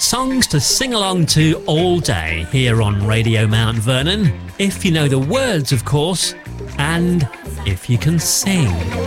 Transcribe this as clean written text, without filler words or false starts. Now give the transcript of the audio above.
Songs to sing along to all day here on Radio Mount Vernon, if you know the words, of course, and if you can sing.